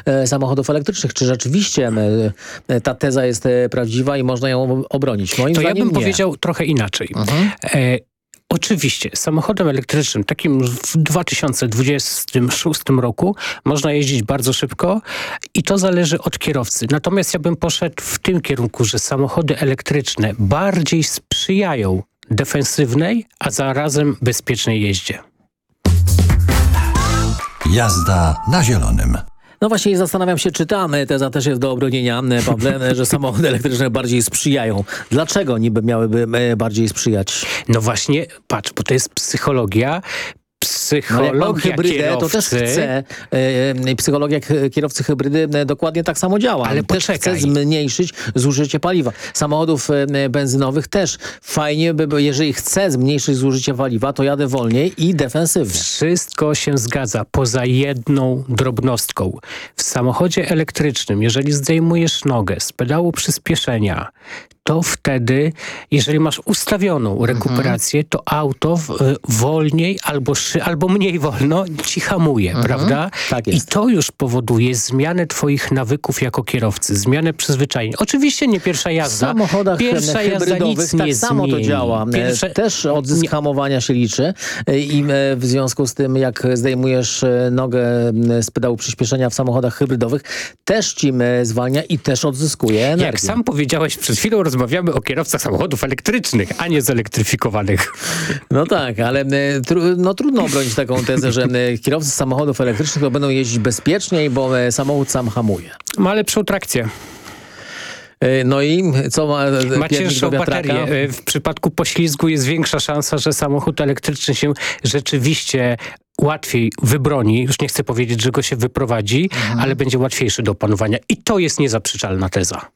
samochodów elektrycznych. Czy rzeczywiście ta teza jest prawdziwa i można ją obronić? Moim zdaniem ja bym nie. powiedział trochę inaczej. Oczywiście, samochodem elektrycznym, takim w 2026 roku można jeździć bardzo szybko i to zależy od kierowcy. Natomiast ja bym poszedł w tym kierunku, że samochody elektryczne bardziej sprzyjają defensywnej, a zarazem bezpiecznej jeździe. Jazda na zielonym. No właśnie zastanawiam się, czy ta teza też jest do obronienia, Pawle, że samochody elektryczne bardziej sprzyjają. Dlaczego niby miałyby bardziej sprzyjać? No właśnie, patrz, bo to jest psychologia. Psychologia hybrydę, kierowcy. to też chce. Psychologia kierowcy hybrydy dokładnie tak samo działa. Ale też poczekaj. chce zmniejszyć zużycie paliwa. Samochodów benzynowych też. Fajnie by, jeżeli chce zmniejszyć zużycie paliwa, to jadę wolniej i defensywnie. Wszystko się zgadza, poza jedną drobnostką. W samochodzie elektrycznym, jeżeli zdejmujesz nogę z pedału przyspieszenia, to wtedy, jeżeli masz ustawioną rekuperację, to auto wolniej albo mniej wolno ci hamuje, prawda? Tak jest. I to już powoduje zmianę twoich nawyków jako kierowcy, zmianę przyzwyczajeń. Oczywiście nie pierwsza jazda. W samochodach pierwsza jazda hybrydowych nic tak nie samo zmieni. to działa. Też odzysk hamowania się liczy i w związku z tym, jak zdejmujesz nogę z pedału przyspieszenia w samochodach hybrydowych, też ci zwalnia i też odzyskuje energię. Jak sam powiedziałeś przed chwilą, rozmawiamy o kierowcach samochodów elektrycznych, a nie zelektryfikowanych. No tak, ale trudno obronić taką tezę, że kierowcy samochodów elektrycznych to będą jeździć bezpieczniej, bo samochód sam hamuje. Ma lepszą trakcję. No i co ma cięższą baterię. W przypadku poślizgu jest większa szansa, że samochód elektryczny się rzeczywiście łatwiej wybroni. Już nie chcę powiedzieć, że go się wyprowadzi, ale będzie łatwiejszy do opanowania. I to jest niezaprzeczalna teza.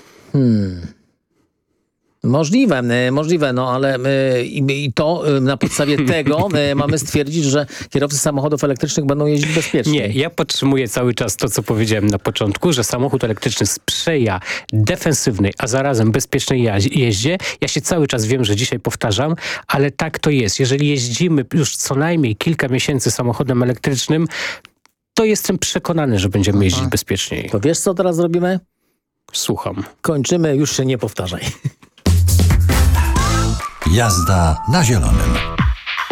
Możliwe, no ale i to na podstawie tego mamy stwierdzić, że kierowcy samochodów elektrycznych będą jeździć bezpiecznie. Nie, ja podtrzymuję cały czas to, co powiedziałem na początku, że samochód elektryczny sprzyja defensywnej, a zarazem bezpiecznej jeździe. Ja się cały czas wiem, że dzisiaj powtarzam, ale tak to jest. Jeżeli jeździmy już co najmniej kilka miesięcy samochodem elektrycznym, to jestem przekonany, że będziemy jeździć bezpieczniej. To wiesz, co teraz zrobimy? Słucham. Kończymy, już się nie powtarzaj. Jazda na zielonym.